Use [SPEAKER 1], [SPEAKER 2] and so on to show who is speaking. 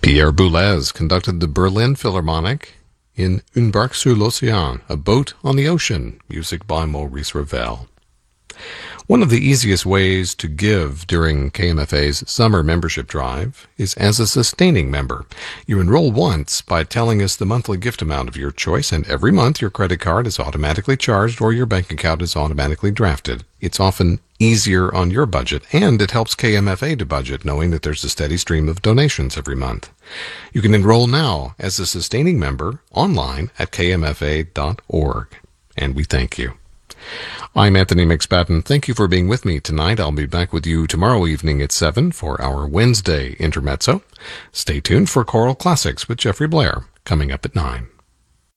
[SPEAKER 1] Pierre Boulez conducted the Berlin Philharmonic in Une barque sur l'océan, a boat on the ocean, music by Maurice Ravel. One of the easiest ways to give during KMFA's summer membership drive is as a sustaining member. You enroll once by telling us the monthly gift amount of your choice, and every month your credit card is automatically charged or your bank account is automatically drafted. It's often easier on your budget, and it helps KMFA to budget, knowing that there's a steady stream of donations every month. You can enroll now as a sustaining member online at kmfa.org, and we thank you. I'm Anthony McSpadden. Thank you for being with me tonight. I'll be back with you tomorrow evening at 7 for our Wednesday intermezzo. Stay tuned for Choral Classics with Jeffrey Blair coming up at 9.